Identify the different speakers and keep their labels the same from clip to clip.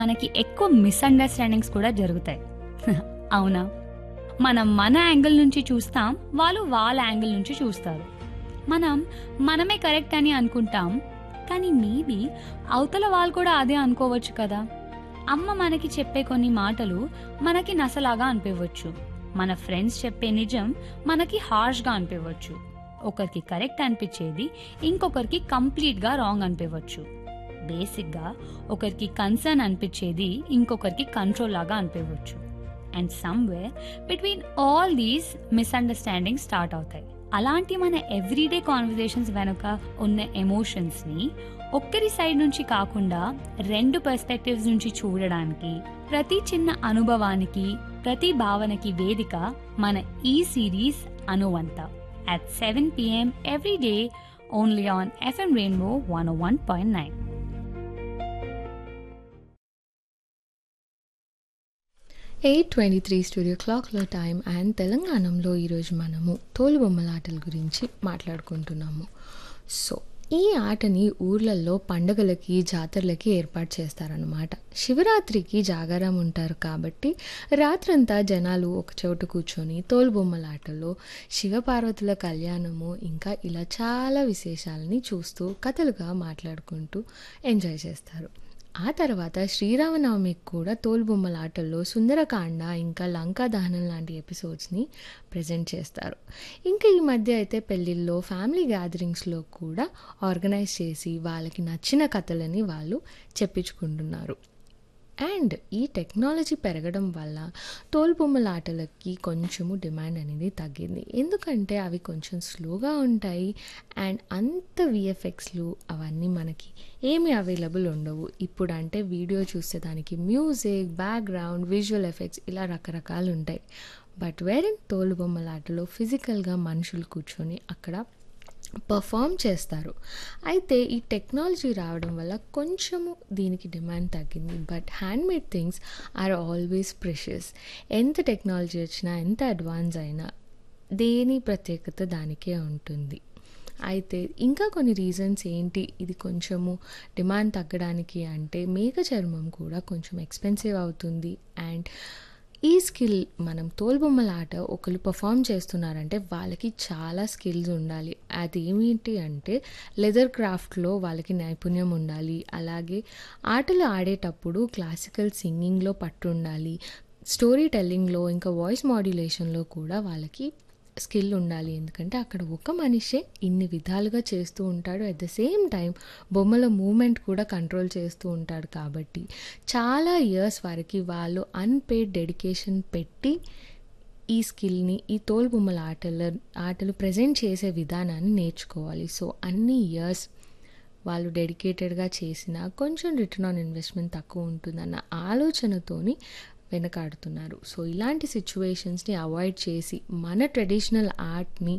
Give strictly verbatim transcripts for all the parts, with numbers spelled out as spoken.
Speaker 1: మనకి ఎక్కువ మిస్‌అండర్‌స్టాండింగ్స్ కూడా జరుగుతాయి. అవునా? మనం మన యాంగిల్ నుంచి చూస్తాం. వాళ్ళు వాళ్ళ యాంగిల్ నుంచి చూస్తారు. మనం మనమే కరెక్ట్ అని అనుకుంటాం. కానీ మేబీ అవతల వాళ్ళు కూడా అదే అనుకోవచ్చు కదా! అమ్మ మనకి చెప్పే కొన్ని మాటలు మనకి నసలాగా అనిపించవచ్చు. మన ఫ్రెండ్స్ చెప్పే నిజం మనకి హార్ష్‌గా అనిపించవచ్చు. ఒకరికి కరెక్ట్ అనిపించేది ఇంకొకరికి కంప్లీట్‌గా రాంగ్ అనిపించవచ్చు. బేసిక్‌గా ఒకరికి కన్సర్న్ అనిపించేది ఇంకొకరికి కంట్రోల్ లాగా అనిపించవచ్చు. And somewhere between all these misunderstandings start అవుతాయి. అలాంటి మన ఎవ్రీడే కాన్వర్జేషన్స్ వెనుక ఉన్న ఎమోషన్స్‌ని ఒక్కరి సైడ్ నుంచి కాకుండా రెండు పర్స్పెక్టివ్స్ నుంచి చూడడానికి, ప్రతి చిన్న అనుభవానికి, ప్రతి భావనకి వేదిక మన ఈ series అనువంత at seven p m every day only on F M Rainbow one oh one point nine.
Speaker 2: Eight twenty three studio క్లాక్లో టైం అండ్ తెలంగాణలో ఈరోజు మనము తోలుబొమ్మల ఆటల గురించి మాట్లాడుకుంటున్నాము. సో ఈ ఆటని ఊర్లలో పండుగలకి జాతరలకి ఏర్పాటు చేస్తారనమాట. శివరాత్రికి జాగారం ఉంటారు కాబట్టి రాత్రంతా జనాలు ఒక చోట కూర్చొని తోలుబొమ్మల ఆటలో శివపార్వతుల కళ్యాణము ఇంకా ఇలా చాలా విశేషాలని చూస్తూ కథలుగా మాట్లాడుకుంటూ ఎంజాయ్ చేస్తారు. ఆ తర్వాత శ్రీరామనవమికి కూడా తోలుబొమ్మల ఆటల్లో సుందరకాండ ఇంకా లంకా దహనం లాంటి ఎపిసోడ్స్ని ప్రజెంట్ చేస్తారు. ఇంకా ఈ మధ్య అయితే పెళ్ళిళ్ళలో ఫ్యామిలీ గ్యాదరింగ్స్లో కూడా ఆర్గనైజ్ చేసి వాళ్ళకి నచ్చిన కథలని వాళ్ళు చెప్పించుకుంటున్నారు. అండ్ ఈ టెక్నాలజీ పెరగడం వల్ల తోలుబొమ్మల ఆటలకి కొంచెము డిమాండ్ అనేది తగ్గింది. ఎందుకంటే అవి కొంచెం స్లోగా ఉంటాయి అండ్ అంత విఎఫ్ఎక్స్లు అవన్నీ మనకి ఏమీ అవైలబుల్ ఉండవు. ఇప్పుడు అంటే వీడియో చూస్తే దానికి మ్యూజిక్, బ్యాక్గ్రౌండ్, విజువల్ ఎఫెక్ట్స్ ఇలా రకరకాలు ఉంటాయి. బట్ వేరే తోలుబొమ్మల ఆటలో ఫిజికల్గా మనుషులు కూర్చొని అక్కడ పర్ఫామ్ చేస్తారు. అయితే ఈ టెక్నాలజీ రావడం వల్ల కొంచెము దీనికి డిమాండ్ తగ్గింది. But handmade things are always precious. ఎంత టెక్నాలజీ వచ్చినా, ఎంత అడ్వాన్స్ అయినా దేని ప్రత్యేకత దానికే ఉంటుంది. అయితే ఇంకా కొన్ని రీజన్స్ ఏంటి ఇది కొంచెము డిమాండ్ తగ్గడానికి అంటే మేక చర్మం కూడా కొంచెం ఎక్స్పెన్సివ్ అవుతుంది. అండ్ ఈ స్కిల్ మనం తోలుబొమ్మల ఆట ఒకరు పర్ఫామ్ చేస్తున్నారంటే వాళ్ళకి చాలా స్కిల్స్ ఉండాలి. అది ఏమిటి అంటే లెదర్ క్రాఫ్ట్లో వాళ్ళకి నైపుణ్యం ఉండాలి. అలాగే ఆటలు ఆడేటప్పుడు క్లాసికల్ సింగింగ్లో పట్టు ఉండాలి. స్టోరీ టెల్లింగ్లో ఇంకా వాయిస్ మాడ్యులేషన్లో కూడా వాళ్ళకి స్కిల్ ఉండాలి. ఎందుకంటే అక్కడ ఒక మనిషే ఇన్ని విధాలుగా చేస్తూ ఉంటాడు. అట్ ద సేమ్ టైం బొమ్మల మూమెంట్ కూడా కంట్రోల్ చేస్తూ ఉంటాడు. కాబట్టి చాలా ఇయర్స్ వరకు వాళ్ళు అన్పెయిడ్ డెడికేషన్ పెట్టి ఈ స్కిల్ని ఈ తోలుబొమ్మల ఆటల ఆటలు ప్రజెంట్ చేసే విధానాన్ని నేర్చుకోవాలి. సో అన్ని ఇయర్స్ వాళ్ళు డెడికేటెడ్గా చేసినా కొంచెం రిటర్న్ ఆన్ ఇన్వెస్ట్మెంట్ తక్కువ ఉంటుందన్న ఆలోచనతోని వెనకాడుతున్నారు. సో ఇలాంటి సిచ్యువేషన్స్ని అవాయిడ్ చేసి మన ట్రెడిషనల్ ఆర్ట్ని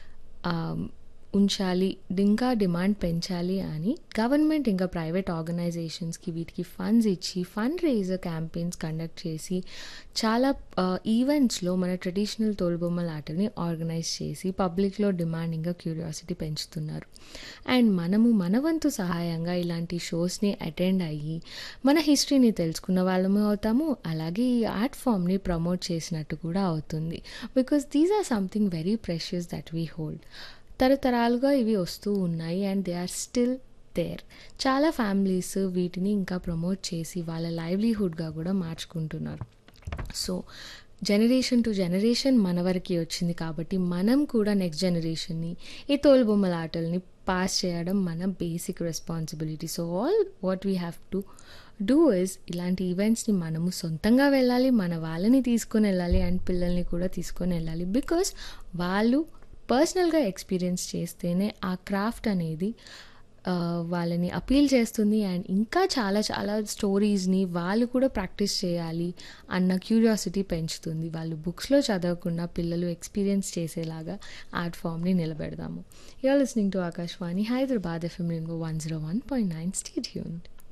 Speaker 2: ఉంచాలి, ఇంకా డిమాండ్ పెంచాలి అని గవర్నమెంట్ ఇంకా ప్రైవేట్ ఆర్గనైజేషన్స్కి వీటికి ఫండ్స్ ఇచ్చి ఫండ్ రేజర్ క్యాంపెయిన్స్ కండక్ట్ చేసి చాలా ఈవెంట్స్లో మన ట్రెడిషనల్ తోలుబొమ్మల ఆటని ఆర్గనైజ్ చేసి పబ్లిక్లో డిమాండ్ ఇంకా క్యూరియాసిటీ పెంచుతున్నారు. అండ్ మనము మన వంతు సహాయంగా ఇలాంటి షోస్ని అటెండ్ అయ్యి మన హిస్టరీని తెలుసుకున్న వాళ్ళము అవుతాము. అలాగే ఈ ఆర్ట్ ఫామ్ని ప్రమోట్ చేసినట్టు కూడా అవుతుంది. Because these or something very precious that we hold. తరతరాలుగా ఇవి వస్తూ ఉన్నాయి and they are still there. చాలా ఫ్యామిలీస్ వీటిని ఇంకా ప్రమోట్ చేసి వాళ్ళ లైవ్లీహుడ్గా కూడా మార్చుకుంటున్నారు. సో జనరేషన్ టు జనరేషన్ మన వరకు వచ్చింది కాబట్టి మనం కూడా నెక్స్ట్ జనరేషన్ని ఈ తోలుబొమ్మల ఆటల్ని పాస్ చేయడం మన basic responsibility. So all what we have to do is ఇలాంటి ఈవెంట్స్ని మనము సొంతంగా వెళ్ళాలి, మన వాళ్ళని తీసుకొని వెళ్ళాలి అండ్ పిల్లల్ని కూడా తీసుకొని వెళ్ళాలి. బికాస్ వాళ్ళు పర్సనల్గా ఎక్స్పీరియన్స్ చేస్తేనే ఆ క్రాఫ్ట్ అనేది వాళ్ళని అపీల్ చేస్తుంది అండ్ ఇంకా చాలా చాలా స్టోరీస్ని వాళ్ళు కూడా ప్రాక్టీస్ చేయాలి అన్న క్యూరియాసిటీ పెంచుతుంది. వాళ్ళు బుక్స్లో చదవకుండా పిల్లలు ఎక్స్పీరియన్స్ చేసేలాగా ఆర్ట్ ఫామ్ని నిలబెడదాము. You are listening to Akashvani Hyderabad FM rainbow one zero one point nine. Stay tuned.